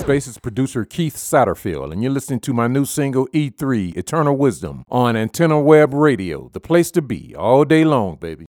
Space is producer Keith Satterfield, and you're listening to my new single, E3, Eternal Wisdom, on Antenna Web Radio, the place to be all day long, baby.